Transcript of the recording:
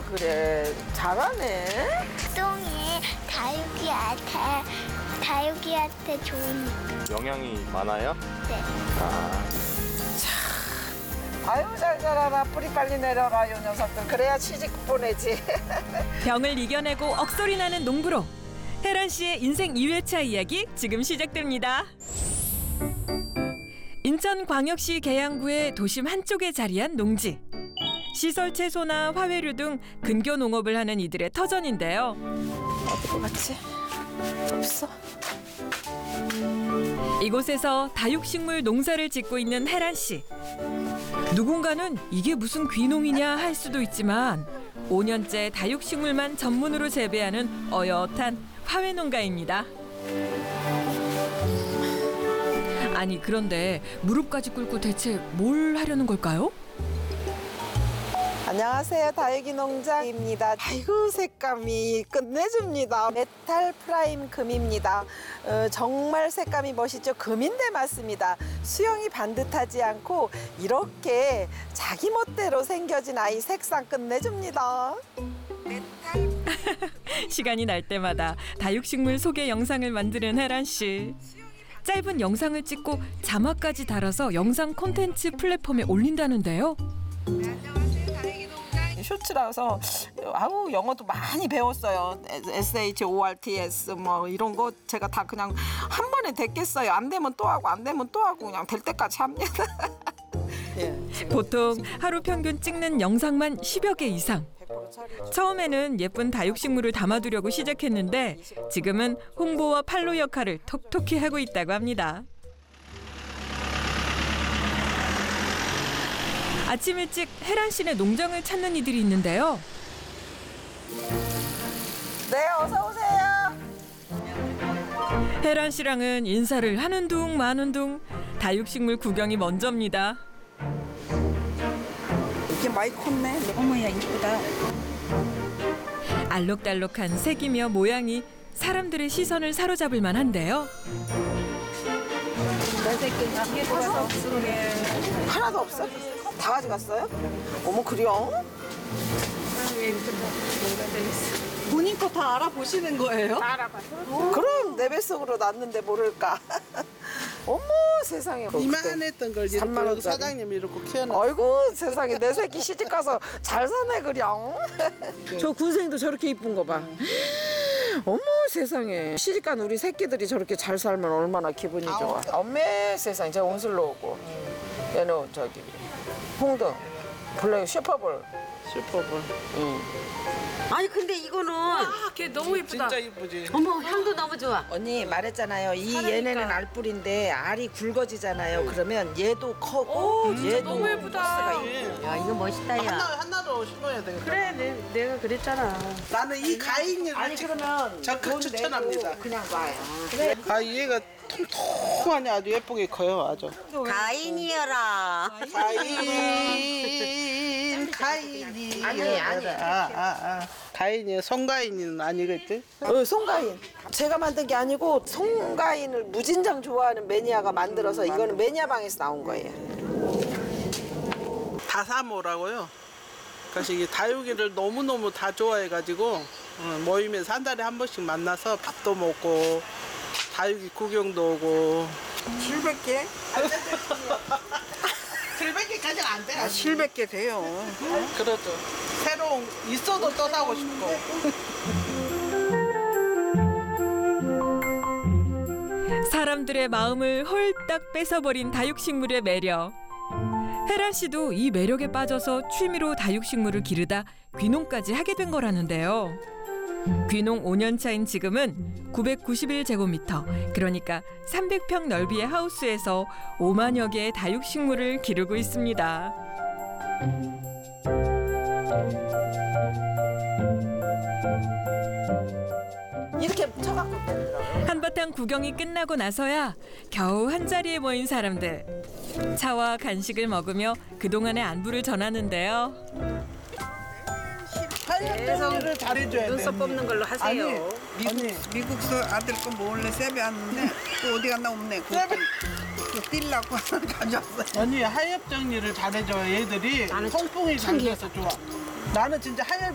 그래. 잘하네. 똥이 다육이한테 좋은. 영양이 많아요? 네. 아유, 잘 자라라. 뿌리 빨리 내려라, 요 녀석들. 그래야 취직 보내지. 병을 이겨내고 억소리 나는 농부로 혜란 씨의 인생 2회차 이야기 지금 시작됩니다. 인천광역시 계양구의 도심 한쪽에 자리한 농지. 시설 채소나 화훼류 등 근교 농업을 하는 이들의 터전인데요. 어디로 갔지? 없어. 이곳에서 다육식물 농사를 짓고 있는 혜란 씨. 누군가는 이게 무슨 귀농이냐 할 수도 있지만 5년째 다육식물만 전문으로 재배하는 어엿한 화훼 농가입니다. 아니 그런데 무릎까지 꿇고 대체 뭘 하려는 걸까요? 안녕하세요. 다육이 농장입니다. 아이고, 색감이 끝내줍니다. 메탈 프라임 금입니다. 정말 색감이 멋있죠. 금인데 맞습니다. 수영이 반듯하지 않고 이렇게 자기 멋대로 생겨진 아이 색상 끝내줍니다. 시간이 날 때마다 다육식물 소개 영상을 만드는 혜란 씨. 짧은 영상을 찍고 자막까지 달아서 영상 콘텐츠 플랫폼에 올린다는데요. 쇼츠라서 아우 영어도 많이 배웠어요. SHORTS 뭐 이런 거 제가 다 그냥 한 번에 됐겠어요. 안 되면 또 하고 안 되면 또 하고 그냥 될 때까지 합니다. 보통 하루 평균 찍는 영상만 10여 개 이상. 처음에는 예쁜 다육식물을 담아두려고 시작했는데 지금은 홍보와 팔로 역할을 톡톡히 하고 있다고 합니다. 아침 일찍 혜란 씨네 농장을 찾는 이들이 있는데요. 네, 어서 오세요. 혜란 씨랑은 인사를 하는 둥 마는 둥 다육식물 구경이 먼저입니다. 이게 많이 컸네. 어머야 이쁘다. 알록달록한 색이며 모양이 사람들의 시선을 사로잡을 만한데요. 하나도 없어? 다 가져갔어요? 어머, 그래요? 본인 거 다 알아보시는 거예요? 그럼 내 뱃속으로 났는데 모를까. 어머, 세상에. 이만했던 걸 이렇게 3만 원짜리. 여기 사장님이 이렇게 키워놨어. 아이고, 세상에. 내 새끼 시집 가서 잘 사네, 그냥. 저 군생도 저렇게 이쁜 거 봐. 어머, 세상에. 시집 간 우리 새끼들이 저렇게 잘 살면 얼마나 기분이 좋아. 엄매 세상에. 저 온슬로 오고. 얘는 저기 홍등, 블랙, 슈퍼볼. 슈퍼볼. 아니 근데 이거는 걔 너무 이쁘다. 진짜 이쁘지. 어머 향도 너무 좋아. 언니 말했잖아요. 이 얘네는 알뿔인데 알이 굵어지잖아요. 그러면 얘도 커고 얘도 너무 예쁘다. 야 이거 멋있다 야. 하나로 심어야 되겠다. 그래 내가 그랬잖아. 나는 이 가인이를 아니 그러면 적극 돈 추천합니다. 내고 그냥 놔요. 아 얘가 통통하니 아주 예쁘게 커요. 아주. 가인이여라. 가인이여라. 가인이 송가인이는 아니겠지? 송가인. 제가 만든 게 아니고 송가인을 무진장 좋아하는 매니아가 만들어서 이거는 매니아방에서 나온 거예요. 다사모라고요. 그래서 이게 다육이를 너무너무 다 좋아해가지고 모임에서 한 달에 한 번씩 만나서 밥도 먹고 다육이 구경도 오고. 700개? 700개까지는 안 돼. 700개 돼요. 그렇죠. 새로운 있어도 또 사고 싶고. 사람들의 마음을 홀딱 뺏어버린 다육식물의 매력. 혜란 씨도 이 매력에 빠져서 취미로 다육식물을 기르다 귀농까지 하게 된 거라는데요. 귀농 5년 차인 지금은 991제곱미터, 그러니까 300평 넓이의 하우스에서 5만여 개의 다육식물을 기르고 있습니다. 이렇게 쳐갖고 되더라고요. 한바탕 구경이 끝나고 나서야 겨우 한자리에 모인 사람들. 차와 간식을 먹으며 그동안의 안부를 전하는데요. 계속 잘해줘야 돼. 눈썹 뽑는 걸로 하세요. 미국서 아들 거 몰래 세배 왔는데 또 어디 갔나 없네. 또 뛸라고 가져왔어요. 언니 하엽 정리를 잘해줘. 얘들이 통풍이 잘 돼서 좋아. 나는 진짜 하엽이